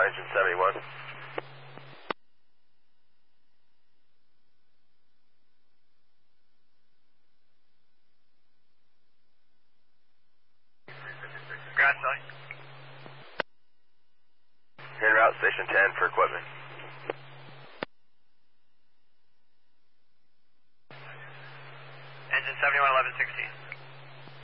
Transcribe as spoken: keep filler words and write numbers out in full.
engine seventy-one. Grass Valley. En route, station ten for equipment. Engine seventy-one eleven sixteen.